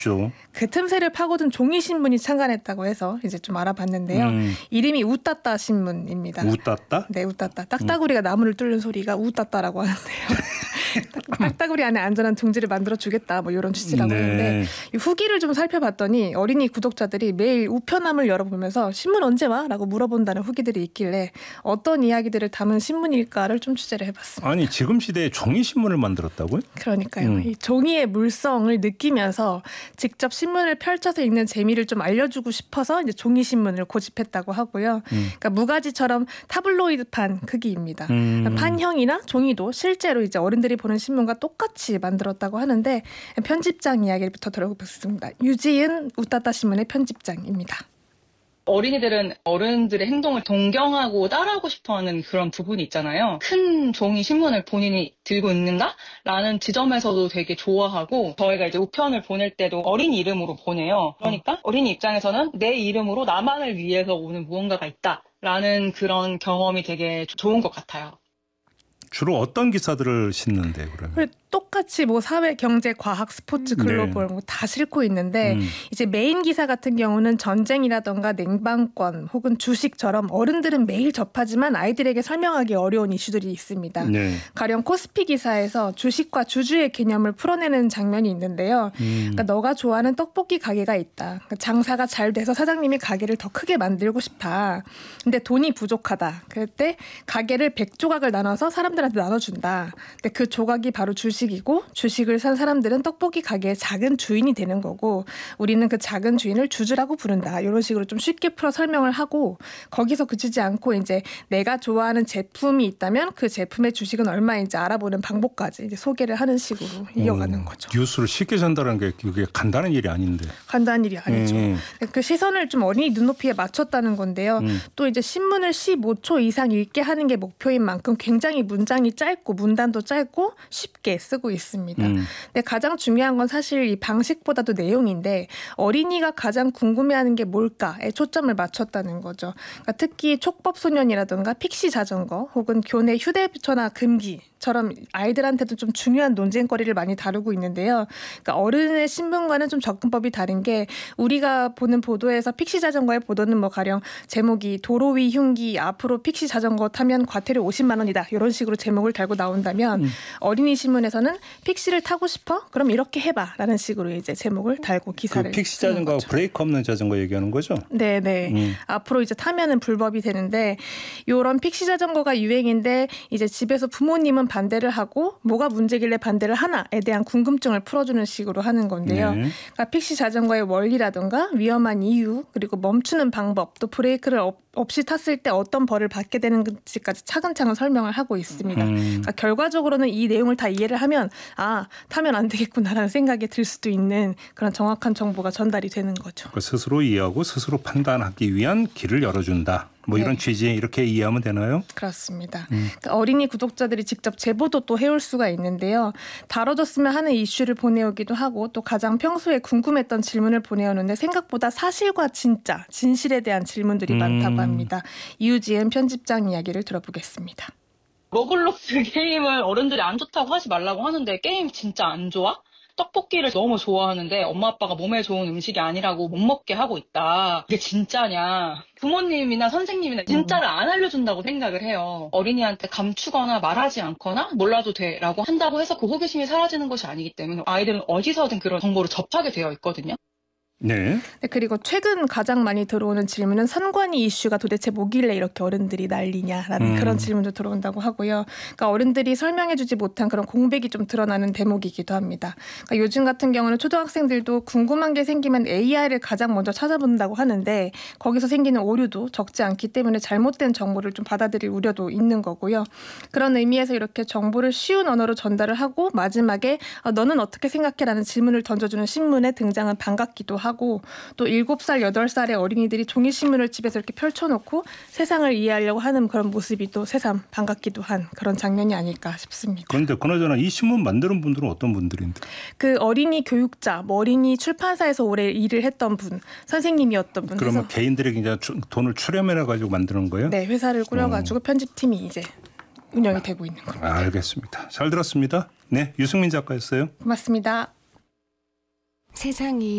그 틈새를 파고든 종이 신문이 창간했다고 해서 이제 좀 알아봤는데요. 이름이 우따따 신문입니다. 우따따? 네, 우따따. 딱따구리가 나무를 뚫는 소리가 우따따라고 하는데요. 딱따구리 안에 안전한 둥지를 만들어주겠다 뭐 이런 취지라고 했는데 이 후기를 좀 살펴봤더니 어린이 구독자들이 매일 우편함을 열어보면서 신문 언제 와? 라고 물어본다는 후기들이 있길래 어떤 이야기들을 담은 신문일까를 좀 취재를 해봤습니다. 아니 지금 시대에 종이신문을 만들었다고요? 그러니까요. 이 종이의 물성을 느끼면서 직접 신문을 펼쳐서 읽는 재미를 좀 알려주고 싶어서 이제 종이신문을 고집했다고 하고요. 그러니까 무가지처럼 타블로이드판 크기입니다. 판형이나 종이도 실제로 이제 어른들이 보는 신문과 똑같이 만들었다고 하는데 편집장 이야기부터 들어보겠습니다. 유지은 우따따 신문의 편집장입니다. 어린이들은 어른들의 행동을 동경하고 따라하고 싶어하는 그런 부분이 있잖아요. 큰 종이 신문을 본인이 들고 있는다라는 지점에서도 되게 좋아하고 저희가 이제 우편을 보낼 때도 어린이 이름으로 보내요. 그러니까 어린이 입장에서는 내 이름으로 나만을 위해서 오는 무언가가 있다라는 그런 경험이 되게 좋은 것 같아요. 주로 어떤 기사들을 싣는데 그러면? 똑같이 뭐 사회, 경제, 과학, 스포츠, 글로벌 뭐 다 싣고 있는데 이제 메인 기사 같은 경우는 전쟁이라던가 냉방권 혹은 주식처럼 어른들은 매일 접하지만 아이들에게 설명하기 어려운 이슈들이 있습니다. 가령 코스피 기사에서 주식과 주주의 개념을 풀어내는 장면이 있는데요. 그러니까 너가 좋아하는 떡볶이 가게가 있다. 그러니까 장사가 잘 돼서 사장님이 가게를 더 크게 만들고 싶다. 근데 돈이 부족하다. 그때 가게를 100조각을 나눠서 사람들한테 나눠준다. 근데 그 조각이 바로 주식이고 주식을 산 사람들은 떡볶이 가게의 작은 주인이 되는 거고 우리는 그 작은 주인을 주주라고 부른다. 이런 식으로 좀 쉽게 풀어 설명을 하고 거기서 그치지 않고 이제 내가 좋아하는 제품이 있다면 그 제품의 주식은 얼마인지 알아보는 방법까지 이제 소개를 하는 식으로 이어가는 거죠. 뉴스를 쉽게 전달하는 게 그게 간단한 일이 아닌데. 간단한 일이 아니죠. 그 시선을 좀 어린이 눈높이에 맞췄다는 건데요. 또 이제 신문을 15초 이상 읽게 하는 게 목표인 만큼 굉장히 문장이 짧고 문단도 짧고 쉽게 쓰고 있습니다. 근데 가장 중요한 건 사실 이 방식보다도 내용인데 어린이가 가장 궁금해하는 게 뭘까에 초점을 맞췄다는 거죠. 그러니까 특히 촉법소년이라든가 픽시 자전거 혹은 교내 휴대전화 금기처럼 아이들한테도 좀 중요한 논쟁거리를 많이 다루고 있는데요. 그러니까 어른의 신문과는 좀 접근법이 다른 게 우리가 보는 보도에서 픽시 자전거의 보도는 뭐 가령 제목이 도로 위 흉기 앞으로 픽시 자전거 타면 과태료 50만 원이다 이런 식으로 제목을 달고 나온다면 어린이 신문에서는 픽시를 타고 싶어? 그럼 이렇게 해봐라는 식으로 이제 제목을 달고 기사를 그 픽시 자전거 브레이크 없는 자전거 얘기하는 거죠? 네네. 앞으로 이제 타면은 불법이 되는데 이런 픽시 자전거가 유행인데 이제 집에서 부모님은 반대를 하고 뭐가 문제길래 반대를 하나에 대한 궁금증을 풀어주는 식으로 하는 건데요. 그러니까 픽시 자전거의 원리라든가 위험한 이유 그리고 멈추는 방법 또 브레이크를 없이 탔을 때 어떤 벌을 받게 되는지까지 차근차근 설명을 하고 있습니다. 그러니까 결과적으로는 이 내용을 다 이해를 하면 아 타면 안 되겠구나라는 생각이 들 수도 있는 그런 정확한 정보가 전달이 되는 거죠. 그러니까 스스로 이해하고 스스로 판단하기 위한 길을 열어준다. 뭐 이런 취지 이렇게 이해하면 되나요? 그렇습니다. 그러니까 어린이 구독자들이 직접 제보도 또 해올 수가 있는데요. 다뤄줬으면 하는 이슈를 보내오기도 하고 또 가장 평소에 궁금했던 질문을 보내오는데 생각보다 사실과 진짜, 진실에 대한 질문들이 많다고 합니다. 이유지은 편집장 이야기를 들어보겠습니다. 로블록스 게임을 어른들이 안 좋다고 하지 말라고 하는데 게임 진짜 안 좋아? 떡볶이를 너무 좋아하는데 엄마 아빠가 몸에 좋은 음식이 아니라고 못 먹게 하고 있다. 이게 진짜냐. 부모님이나 선생님이나 진짜를 안 알려준다고 생각을 해요. 어린이한테 감추거나 말하지 않거나 몰라도 돼라고 한다고 해서 그 호기심이 사라지는 것이 아니기 때문에 아이들은 어디서든 그런 정보를 접하게 되어 있거든요. 네. 그리고 최근 가장 많이 들어오는 질문은 선관위 이슈가 도대체 뭐길래 이렇게 어른들이 난리냐라는 그런 질문도 들어온다고 하고요. 그러니까 어른들이 설명해주지 못한 그런 공백이 좀 드러나는 대목이기도 합니다. 그러니까 요즘 같은 경우는 초등학생들도 궁금한 게 생기면 AI를 가장 먼저 찾아본다고 하는데 거기서 생기는 오류도 적지 않기 때문에 잘못된 정보를 좀 받아들일 우려도 있는 거고요. 그런 의미에서 이렇게 정보를 쉬운 언어로 전달을 하고 마지막에 너는 어떻게 생각해?라는 질문을 던져주는 신문의 등장은 반갑기도 하고 또 7살, 8살의 어린이들이 종이신문을 집에서 이렇게 펼쳐놓고 세상을 이해하려고 하는 그런 모습이 또 새삼 반갑기도 한 그런 장면이 아닐까 싶습니다. 그런데 그나저나 이 신문 만드는 분들은 어떤 분들인데? 그 어린이 교육자, 어린이 출판사에서 오래 일을 했던 분, 선생님이었던 분. 그러면 개인들이 그냥 돈을 출연해가지고 만드는 거예요? 네, 회사를 꾸려가지고 편집팀이 이제 운영이 되고 있는 겁니다. 알겠습니다. 잘 들었습니다. 네, 유승민 작가였어요. 고맙습니다. 세상이